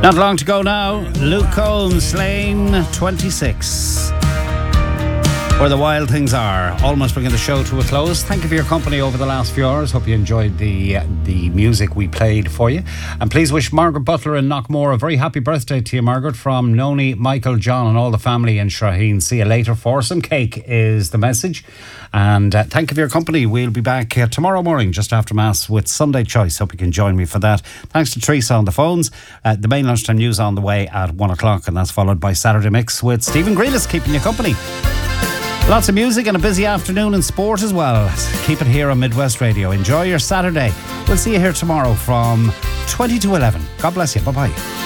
Not long to go now. Luke Combs, Lane 26. Where the wild things are. Almost bringing the show to a close. Thank you for your company over the last few hours. Hope you enjoyed the music we played for you. And please wish Margaret Butler in Knockmore a very happy birthday to you, Margaret, from Noni, Michael, John and all the family in Shaheen. See you later. For some cake is the message. And thank you for your company. We'll be back tomorrow morning just after Mass with Sunday Choice. Hope you can join me for that. Thanks to Teresa on the phones. The main lunchtime news on the way at 1 o'clock, and that's followed by Saturday Mix with Stephen Greenis keeping you company. Lots of music and a busy afternoon in sport as well. Keep it here on Midwest Radio. Enjoy your Saturday. We'll see you here tomorrow from 20 to 11. God bless you. Bye-bye.